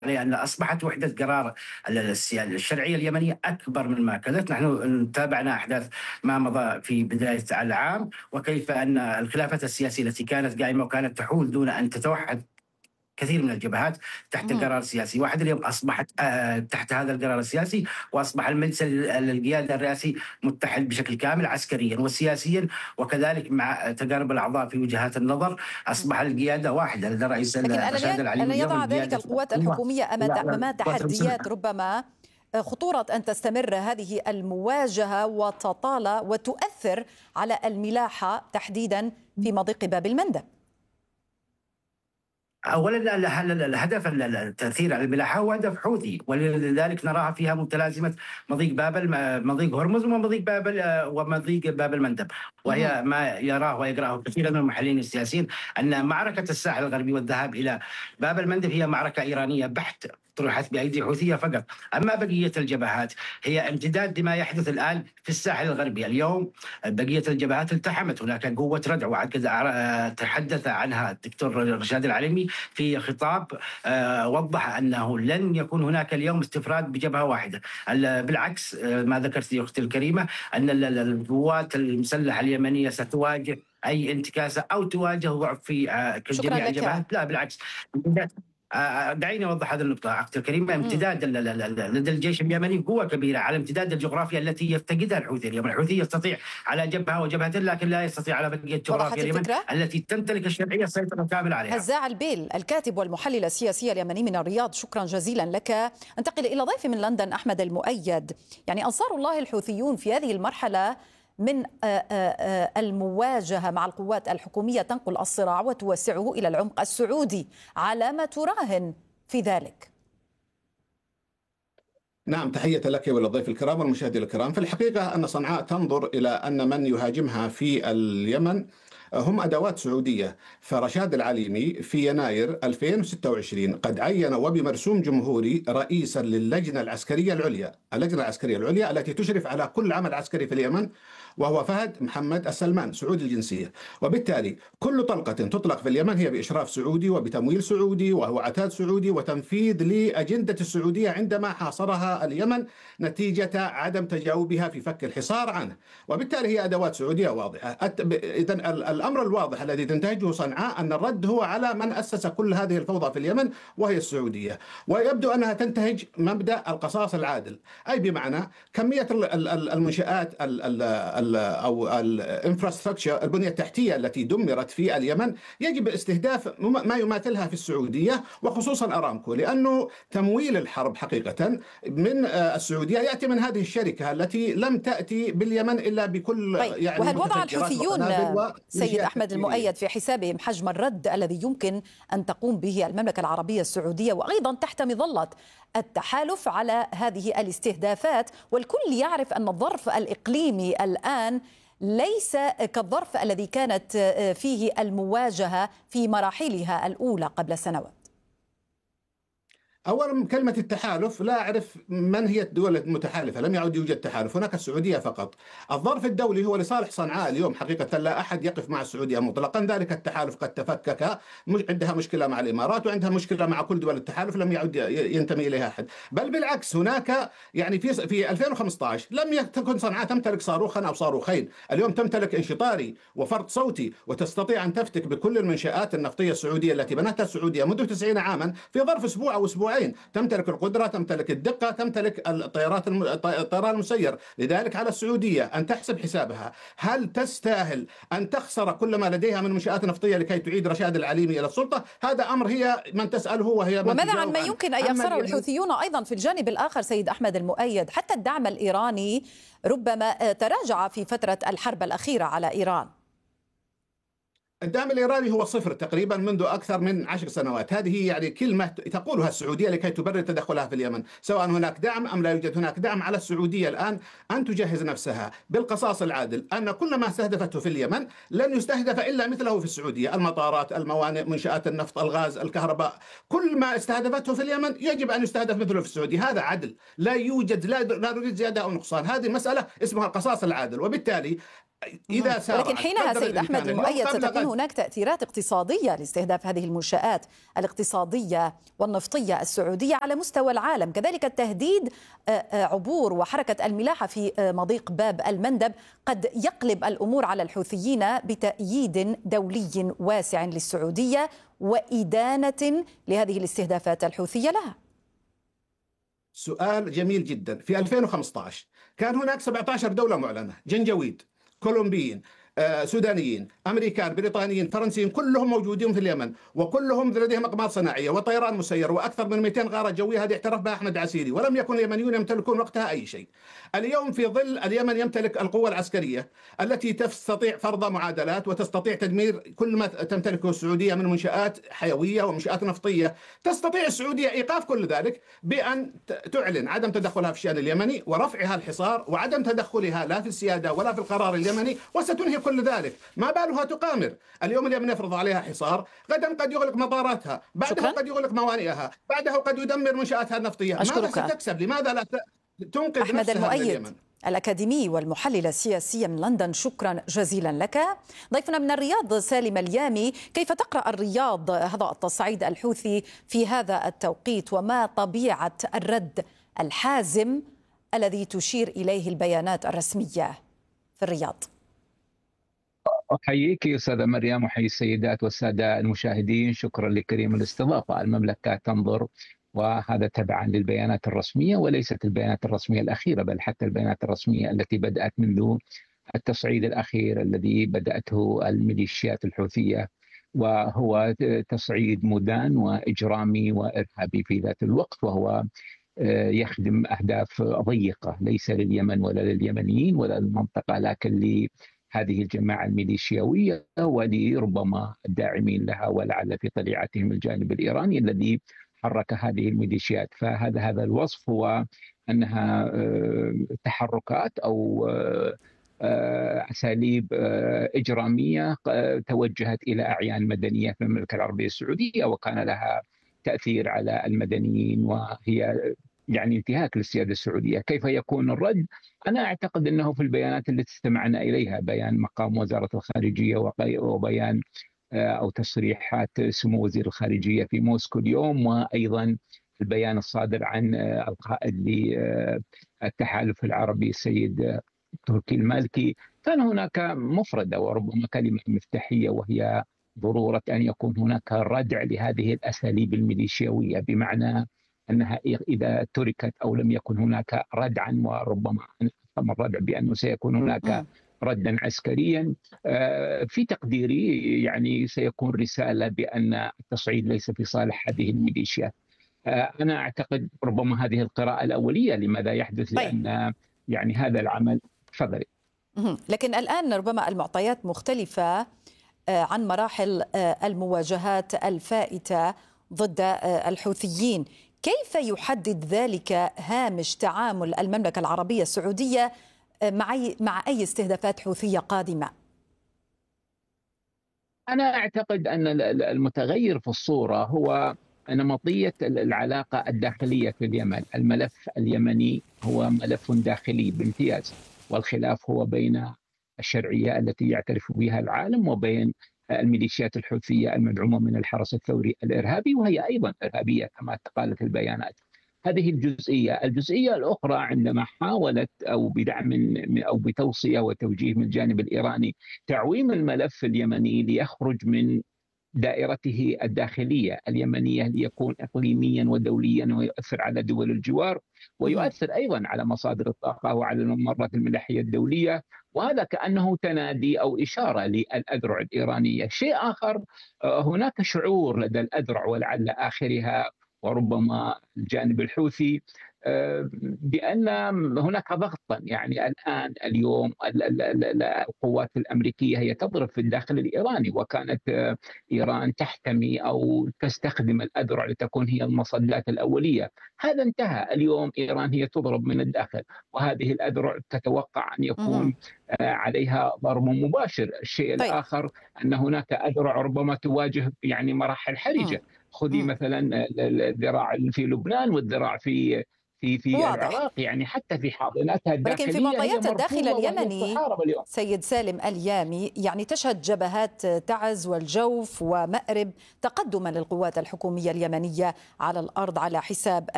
لأن أصبحت وحدة قرار الشرعية اليمنية أكبر مما كانت. نحن تابعنا أحداث ما مضى في بداية العام، وكيف أن الخلافات السياسية التي كانت قائمة وكانت تحول دون أن تتوحد كثير من الجبهات تحت مهم. قرار سياسي واحد، اليوم أصبحت تحت هذا القرار السياسي، وأصبح المجلس القيادة الرئاسي متحد بشكل كامل عسكريا وسياسيا، وكذلك مع تقارب الأعضاء في وجهات النظر أصبح القيادة واحدة لدى رئيس لكن رشاد العليمي. ألا اليوم يضع ذلك القيادة القوات الحكومية أمام تحديات، ربما خطورة أن تستمر هذه المواجهة وتطال وتؤثر على الملاحة تحديدا في مضيق باب المندب؟ اولا الهدف التاثير على الملاحه هو هدف حوثي، ولذلك نراها فيها متلازمه مضيق هرمز ومضيق باب المندب، وهي ما يراه ويقراه كثير من المحللين السياسيين ان معركه الساحل الغربي والذهاب الى باب المندب هي معركه ايرانيه بحت طرحت بايدي حوثيه فقط. اما بقيه الجبهات هي امتداد لما يحدث الان في الساحل الغربي. اليوم بقيه الجبهات التحمت، هناك قوه ردع وهكذا تحدث عنها الدكتور رشاد العليمي في خطاب، وضح انه لن يكون هناك اليوم استفراد بجبهه واحده. بالعكس ما ذكرت يا اختي الكريمه ان القوات المسلحه اليمنيه ستواجه اي انتكاسه او تواجه ضعف في جميع الجبهات. لا بالعكس، دعيني اوضح هذه النقطه اختي الكريمه. امتداد لدى الجيش اليمني قوه كبيره على امتداد الجغرافيا التي يفتقدها الحوثي. اليوم الحوثي يستطيع على جبهه وجبهتين، لكن لا يستطيع على بقيه جغرافيا اليمن التي تمتلك الشرعيه السيطره كامله عليها. هزاع البيل الكاتب والمحلل السياسي اليمني من الرياض، شكرا جزيلا لك. انتقل الى ضيفي من لندن احمد المؤيد. يعني انصار الله الحوثيون في هذه المرحله من المواجهة مع القوات الحكومية تنقل الصراع وتوسعه إلى العمق السعودي، على ما تراهن في ذلك؟ نعم، تحية لك وللضيف الكرام والمشاهدين الكرام. في الحقيقة أن صنعاء تنظر إلى أن من يهاجمها في اليمن هم أدوات سعودية. فرشاد العليمي في يناير 2026 قد عين وبمرسوم جمهوري رئيسا للجنة العسكرية العليا، اللجنة العسكرية العليا التي تشرف على كل عمل عسكري في اليمن، وهو فهد محمد السلمان سعودي الجنسية. وبالتالي كل طلقة تطلق في اليمن هي بإشراف سعودي وبتمويل سعودي وهو عتاد سعودي وتنفيذ لأجندة السعودية عندما حاصرها اليمن نتيجة عدم تجاوبها في فك الحصار عنه. وبالتالي هي أدوات سعودية واضحة. إذن الأمر الواضح الذي تنتهجه صنعاء أن الرد هو على من أسس كل هذه الفوضى في اليمن وهي السعودية. ويبدو أنها تنتهج مبدأ القصاص العادل، أي بمعنى كمية المنشآت أو الانفراستراكشر، البنية التحتية التي دمرت في اليمن، يجب استهداف ما يماثلها في السعودية وخصوصا أرامكو، لأنه تمويل الحرب حقيقة من السعودية يأتي من هذه الشركة التي لم تأتي باليمن إلا بكل يعني. وهل وضع الحوثيون سيد أحمد المؤيد في حسابهم حجم الرد الذي يمكن أن تقوم به المملكة العربية السعودية، وأيضا تحت مظلة التحالف على هذه الاستهدافات؟ والكل يعرف أن الظرف الإقليمي الآن ليس كالظرف الذي كانت فيه المواجهة في مراحلها الأولى قبل سنوات. أولا كلمة التحالف لا أعرف من هي الدول المتحالفة، لم يعد يوجد تحالف، هناك السعودية فقط. الظرف الدولي هو لصالح صنعاء اليوم حقيقة، لا أحد يقف مع السعودية مطلقا. ذلك التحالف قد تفكك، عندها مشكلة مع الإمارات وعندها مشكلة مع كل دول التحالف، لم يعد ينتمي إليها أحد. بل بالعكس، هناك يعني في 2015 لم تكن صنعاء تمتلك صاروخا أو صاروخين، اليوم تمتلك انشطاري وفرد صوتي، وتستطيع أن تفتك بكل المنشآت النفطية السعودية التي بنتها السعودية منذ 90 عاما في ظرف أسبوع أو أسبوعين. تمتلك القدرة، تمتلك الدقة، تمتلك الطيران المسير. لذلك على السعودية أن تحسب حسابها، هل تستاهل أن تخسر كل ما لديها من منشآت نفطية لكي تعيد رشاد العليمي إلى السلطة؟ هذا أمر هي من تسأله وهي من وماذا عن ما يمكن أن يخسره الحوثيون أيضا في الجانب الآخر سيد أحمد المؤيد؟ حتى الدعم الإيراني ربما تراجع في فترة الحرب الأخيرة على إيران. الدعم الإيراني هو صفر تقريبا منذ أكثر من 10 سنوات. هذه يعني كلمة تقولها السعودية لكي تبرر تدخلها في اليمن، سواء هناك دعم أم لا يوجد هناك دعم. على السعودية الآن أن تجهز نفسها بالقصاص العادل، أن كل ما استهدفته في اليمن لن يستهدف إلا مثله في السعودية: المطارات، الموانئ، منشآت النفط، الغاز، الكهرباء، كل ما استهدفته في اليمن يجب أن يستهدف مثله في السعودية. هذا عدل، لا يوجد لا نريد زيادة أو نقصان. هذه مسألة اسمها القصاص العادل. وبالتالي إذا سار ولكن حينها سيد أحمد المؤيد ستكون هناك تأثيرات اقتصادية لاستهداف هذه المنشآت الاقتصادية والنفطية السعودية على مستوى العالم، كذلك التهديد عبور وحركة الملاحة في مضيق باب المندب قد يقلب الأمور على الحوثيين بتأييد دولي واسع للسعودية وإدانة لهذه الاستهدافات الحوثية لها. سؤال جميل جدا. في 2015 كان هناك 17 دولة معلنة، جنجويد، كولومبيين، سودانيين، أمريكان، بريطانيين، فرنسيين، كلهم موجودين في اليمن، وكلهم لديهم أقمار صناعية وطيران مسير وأكثر من 200 غارة جوية. هذه اعترف بها أحمد عسيري، ولم يكن اليمنيون يمتلكون وقتها أي شيء. اليوم في ظل اليمن يمتلك القوة العسكرية التي تستطيع فرض معادلات وتستطيع تدمير كل ما تمتلكه السعودية من منشآت حيوية ومنشآت نفطية. تستطيع السعودية إيقاف كل ذلك بأن تعلن عدم تدخلها في الشأن اليمني ورفعها الحصار وعدم تدخلها لا في السيادة ولا في القرار اليمني، وستنهي كل ذلك. ما بالها تقامر؟ اليوم اليمن يفرض عليها حصار، غدا قد يغلق مطاراتها، بعدها قد يغلق موانئها، بعدها قد يدمر منشآتها النفطية. ماذا ستكسب؟ لماذا لا تنقذ أحمد نفسها من المؤيد اليمن؟ الأكاديمي والمحلل السياسي من لندن، شكرا جزيلا لك. ضيفنا من الرياض سالم اليامي، كيف تقرأ الرياض هذا التصعيد الحوثي في هذا التوقيت، وما طبيعة الرد الحازم الذي تشير إليه البيانات الرسمية في الرياض؟ أحييك أستاذة مريم، وحيي السيدات والسادة المشاهدين. شكرا لكريم الاستضافة. المملكة تنظر، وهذا تبعا للبيانات الرسمية وليست البيانات الرسمية الأخيرة، بل حتى البيانات الرسمية التي بدأت منذ التصعيد الأخير الذي بدأته الميليشيات الحوثية، وهو تصعيد مدان وإجرامي وإرهابي في ذات الوقت، وهو يخدم أهداف ضيقة ليس لليمن ولا لليمنيين ولا للمنطقة، لكن لهذه الجماعة الميليشياوية ولربما الداعمين لها، ولعل في طليعتهم الجانب الإيراني الذي حرك هذه الميليشيات. فهذا الوصف هو أنها تحركات أو أساليب إجرامية توجهت إلى أعيان مدنية في المملكة العربية السعودية، وكان لها تأثير على المدنيين، وهي يعني انتهاك للسيادة السعودية. كيف يكون الرد؟ أنا أعتقد أنه في البيانات التي استمعنا إليها، بيان مقام وزارة الخارجية وبيان أو تصريحات سمو وزير الخارجية في موسكو اليوم، وأيضا البيان الصادر عن القائد للتحالف العربي السيد تركي المالكي، كان هناك مفردة وربما كلمة مفتاحية، وهي ضرورة أن يكون هناك ردع لهذه الأساليب الميليشياوية، بمعنى أنها إذا تركت أو لم يكن هناك ردعا، وربما تم الردع بأنه سيكون هناك ردا عسكريا، في تقديري يعني سيكون رسالة بأن التصعيد ليس في صالح هذه الميليشيات. أنا أعتقد ربما هذه القراءة الأولية لماذا يحدث، لأن يعني هذا العمل. تفضلي. لكن الآن ربما المعطيات مختلفة عن مراحل المواجهات الفائتة ضد الحوثيين. كيف يحدد ذلك هامش تعامل المملكة العربية السعودية مع أي استهدافات حوثية قادمة؟ أنا أعتقد أن المتغير في الصورة هو نمطية العلاقة الداخلية في اليمن. الملف اليمني هو ملف داخلي بامتياز، والخلاف هو بين الشرعية التي يعترف بها العالم وبين الميليشيات الحوثية المدعومة من الحرس الثوري الإرهابي، وهي أيضا إرهابية كما قالت البيانات. هذه الجزئية الأخرى عندما حاولت أو بدعم أو بتوصية وتوجيه من الجانب الإيراني تعويم الملف اليمني ليخرج من دائرته الداخلية اليمنية ليكون إقليميا ودوليا ويؤثر على دول الجوار ويؤثر أيضا على مصادر الطاقة وعلى الممرات الملاحية الدولية، وهذا كأنه تنادي أو إشارة للأذرع الإيرانية. شيء آخر، هناك شعور لدى الأذرع ولعل آخرها وربما الجانب الحوثي بأن هناك ضغطا. يعني اليوم القوات الأمريكية هي تضرب في الداخل الإيراني، وكانت إيران تحتمي أو تستخدم الأذرع لتكون هي المصدات الأولية. هذا انتهى. اليوم إيران هي تضرب من الداخل، وهذه الأذرع تتوقع أن يكون عليها ضرب مباشر. الشيء الآخر أن هناك أذرع ربما تواجه يعني مراحل حرجة. خذي مثلا الذراع في لبنان والذراع في في العراق، يعني حتى في حاضناتها الداخلية. ولكن في معطيات الداخل اليمني سيد سالم اليامي يعني تشهد جبهات تعز والجوف ومأرب تقدما للقوات الحكومية اليمنية على الأرض على حساب